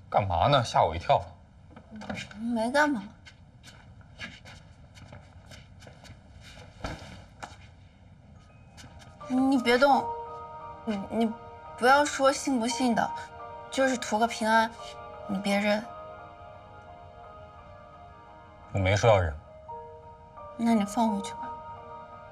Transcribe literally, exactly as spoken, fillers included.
干嘛呢？吓我一跳。 没干嘛。你别动，你你不要说信不信的，就是图个平安，你别扔。 我没说要扔。 那你放回去吧。